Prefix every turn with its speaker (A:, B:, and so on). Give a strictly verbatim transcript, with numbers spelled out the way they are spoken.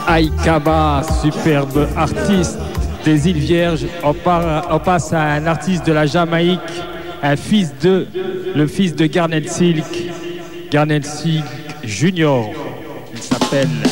A: Aïkaba, superbe artiste des îles Vierges. On, part, on passe à un artiste de la Jamaïque, un fils de, le fils de Garnet Silk, Garnet Silk Junior. Il s'appelle